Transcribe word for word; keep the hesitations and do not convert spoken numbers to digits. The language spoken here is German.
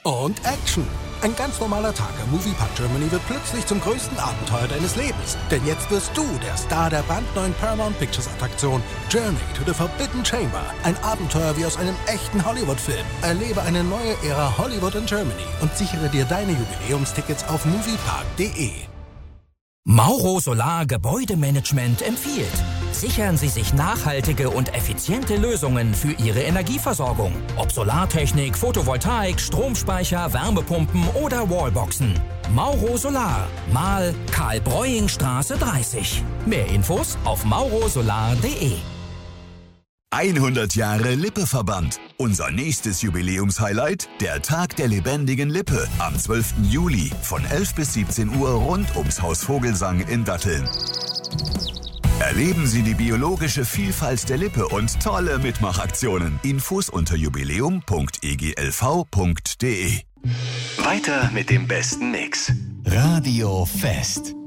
Und Action. Ein ganz normaler Tag im Moviepark Germany wird plötzlich zum größten Abenteuer deines Lebens. Denn jetzt wirst du der Star der brandneuen Paramount Pictures Attraktion Journey to the Forbidden Chamber. Ein Abenteuer wie aus einem echten Hollywood-Film. Erlebe eine neue Ära Hollywood in Germany und sichere dir deine Jubiläumstickets auf moviepark punkt de. Mauro Solar Gebäudemanagement empfiehlt: Sichern Sie sich nachhaltige und effiziente Lösungen für Ihre Energieversorgung. Ob Solartechnik, Photovoltaik, Stromspeicher, Wärmepumpen oder Wallboxen. Mauro Solar, Mahl Karl-Breuing-Straße dreißig. Mehr Infos auf maurosolar punkt de. hundert Jahre Lippe-Verband. Unser nächstes Jubiläumshighlight, der Tag der lebendigen Lippe, am zwölften Juli von elf bis siebzehn Uhr rund ums Haus Vogelsang in Datteln. Erleben Sie die biologische Vielfalt der Lippe und tolle Mitmachaktionen. Infos unter jubiläum punkt e g l v punkt de. Weiter mit dem besten Mix. Radio Fest.